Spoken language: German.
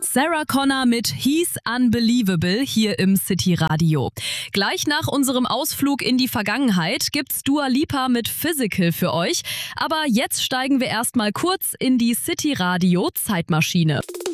Sarah Connor mit He's Unbelievable hier im City Radio. Gleich nach unserem Ausflug in die Vergangenheit gibt's Dua Lipa mit Physical für euch. Aber jetzt steigen wir erstmal kurz in die City Radio Zeitmaschine.